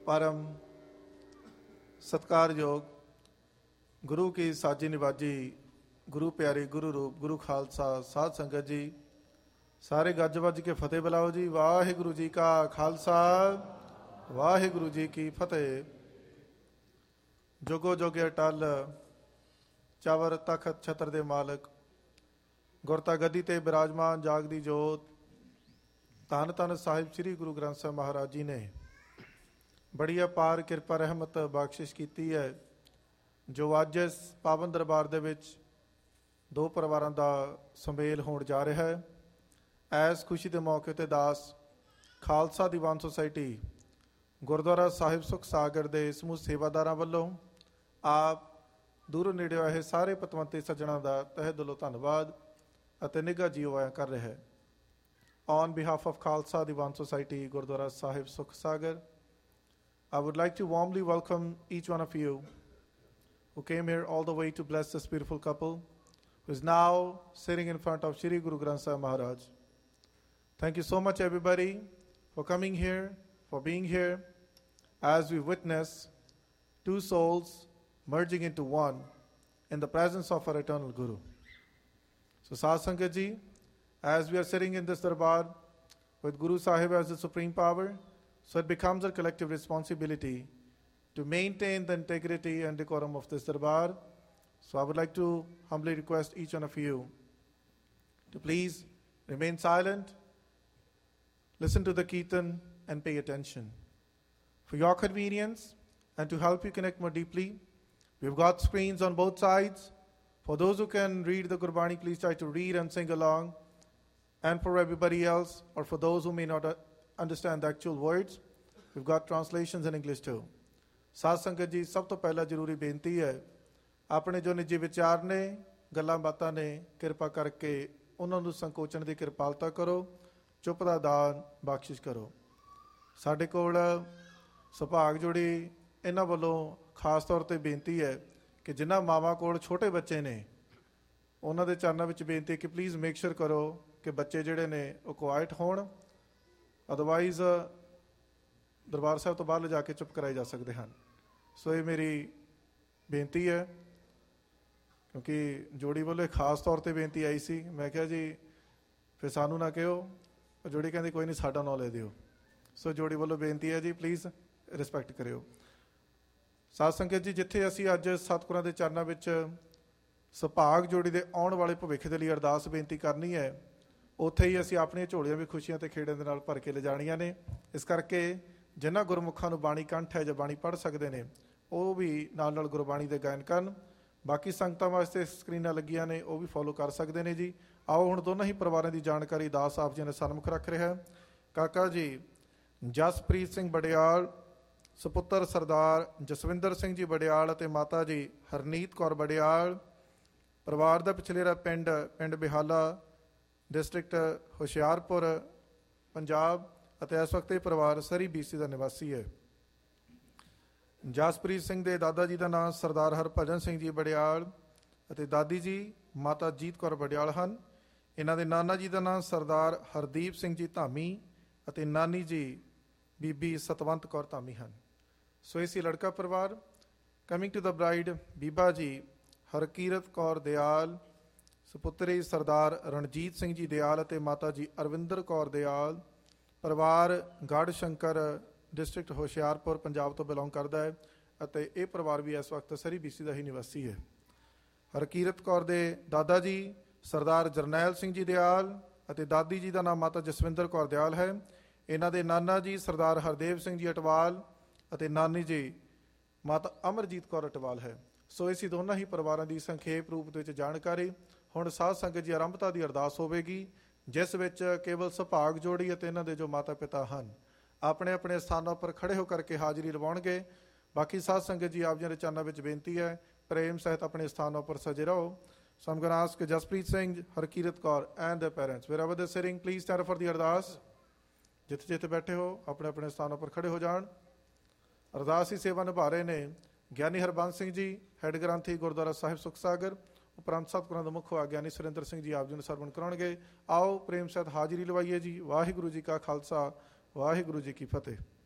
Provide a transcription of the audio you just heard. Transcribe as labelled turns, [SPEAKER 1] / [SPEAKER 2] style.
[SPEAKER 1] परम सत्कारयोग गुरु की साजी निवाजी गुरु प्यारे गुरु रूप गुरु खालसा साध संगत जी सारे गज वज के फतेह बुलाओ जी। वाहिगुरु जी का खालसा वाहिगुरु जी की फतेह। जोगो जोगे अटल चावर तखत छत्र दे मालक गुरता गद्दी ते विराजमान जागदी जोत धन धन साहिब श्री गुरु ग्रंथ साहिब महाराज जी ने बड़ी अपार किरपा रहमत बख्शिश की है जो अज इस पावन दरबार दे विच दो परिवारों का सुमेल होने जा रहा है। इस खुशी के मौके पर दास खालसा दीवान सोसाइटी गुरुद्वारा साहिब सुख सागर के समूह सेवादार वालों आप दूरों नेड़े आए सारे पतवंते सज्जणों का तहे दिलों धन्यवाद और निघा जीवाया कर रहा है। On behalf of Khalsa Diwan society gurdwara Sahib सुख सागर, I would like to warmly welcome each one of you who came here all the way to bless this beautiful couple who is now sitting in front of Shri Guru Granth Sahib Maharaj. Thank you so much everybody for coming here, for being here as we witness two souls merging into one in the presence of our eternal Guru. So Sadh Sangat Ji, as we are sitting in this darbar with Guru Sahib as the supreme power, so it becomes our collective responsibility to maintain the integrity and decorum of this darbar. So I would like to humbly request each one of you to please remain silent, listen to the Kirtan and pay attention. For your convenience and to help you connect more deeply, we've got screens on both sides. For those who can read the Gurbani, please try to read and sing along. And for everybody else, or for those who may not understand the actual words, we've got translations in English too. साध संगत जी, सब तो पहला जरूरी बेनती है अपने जो निजी विचार ने गल्लां बातां ने किरपा करके उन्होंने संकोचन की किरपालता करो, चुप दा दान बख्शिश करो। साडे कोल सुभाग जोड़ी इन्हां वालों खास तौर पर बेनती है कि जिन्हां मावां कोल छोटे बच्चे ने उन्हां दे चरनां विच बेनती है कि प्लीज़ मेक श्योर करो कि बच्चे जिहड़े ने वो क्वाइट होण, अदरवाइज दरबार साहब तो बाहर ले जाके चुप कराए जा सकते हैं। सो ये मेरी बेनती है क्योंकि जोड़ी वालों खास तौर पर बेनती आई सी। मैं क्या जी फिर सानू ना कहो, जोड़ी कहती कोई नहीं साडा ਨਾਂ ले दिओ। सो जोड़ी वालों बेनती है जी प्लीज़ रिस्पैक्ट करियो। साध संगत जी, जिथे असी अज सतगुरां दे चरनां विच सुभाग जोड़ी दे आउण वाले भविख दे लई अरदास बेनती करनी है, उत्थे ही असी अपनी झोलियां भी खुशियां ते खेड़ियां दे नाल भर के ले जाणियां ने। इस करके जिन्हां गुरमुखां नूं बाणी कंठ है जां बाणी पढ़ सकदे ने ਉਹ भी नाल नाल गुरबाणी दे गायन करन। बाकी संगतां वास्ते स्क्रीनां लगियां ने वो भी फॉलो कर सकते हैं जी। आओ हुण दोनों ही परिवारों की जानकारी दास आप जी ने सन्मुख रख रहा है। काका जी जसप्रीत सिंह बड़ियाल सुपुत्र सरदार जसविंदर सिंह जी बड़ियाल और माता जी हरनीत कौर बड़ियाल, परिवार का पिछलेरा पिंड बिहाला डिस्ट्रिक्ट हुशियारपुर पंजाब और इस वक्त ये परिवार सरी BC का निवासी है। जसप्रीत सिंह के दादा जी का नाम सरदार हरभजन सिंह जी बड़ियाल और दादी जी माता जीत कौर बड़ियाल हैं। इन्हों के नाना जी का नाम सरदार हरदीप सिंह जी धामी और नानी जी बीबी सतवंत कौर धामी हैं। सो इसी लड़का परिवार। Coming to the bride Biba जी हरकीरत कौर दयाल सुपुत्री सरदार रणजीत सिंह जी दयाल और माता जी अरविंदर कौर दयाल, परिवार गढ़ शंकर डिस्ट्रिक्ट हुशियारपुर पंजाब तो बिलोंग करता है और ये परिवार भी इस वक्त सरी BC का ही निवासी है। हरकीरत कौर दे दादा जी सरदार जरनैल सिंह जी दयाल और दादी जी का नाम माता जसविंदर कौर दयाल है। इन्हों के नाना जी सरदार हरदेव सिंह जी अटवाल और नानी जी माता अमरजीत कौर अटवाल है। सो इसी दोनों ही परिवारों की संखेप रूप में जानकारी हुण साध संगत जी आरंभता की अरदास होगी, जिस विच केवल सुभाग जोड़ी और इन्हों के जो माता पिता हैं अपने अपने स्थानों पर खड़े होकर के हाजिरी लवाउणगे। बाकी साध संगत जी आप जी के चरणों में बेनती है प्रेम सहित अपने स्थानों पर सजे रहो। So I'm going to ask Jaspreet Singh, Harkirat Kaur and their parents, wherever they're sitting, please stand up for the ardas. जिथे जिथे बैठे हो अपने अपने स्थानों पर खड़े हो जान। अरदास की सेवा निभा रहे ने ਗਿਆਨੀ ਹਰਬੰਸ ਸਿੰਘ ਜੀ, ਹੈੱਡ ਗ੍ਰੰਥੀ ਗੁਰਦੁਆਰਾ ਸਾਹਿਬ ਸੁਖ ਸਾਗਰ। ਉਪਰੰਤ ਸਤਿਗੁਰਾਂ ਦਾ ਮੁੱਖ ਹੋਆ ਗਿਆਨੀ ਸੁਰਿੰਦਰ ਸਿੰਘ ਜੀ ਆਪ ਜੀ ਨੂੰ ਸਰਵਣ ਕਰਾਉਣਗੇ। ਆਓ ਪ੍ਰੇਮ ਸਹਿਤ ਹਾਜ਼ਰੀ ਲਵਾਈਏ ਜੀ। ਵਾਹਿਗੁਰੂ ਜੀ ਕਾ ਖਾਲਸਾ, ਵਾਹਿਗੁਰੂ ਜੀ ਕੀ ਫਤਿਹ।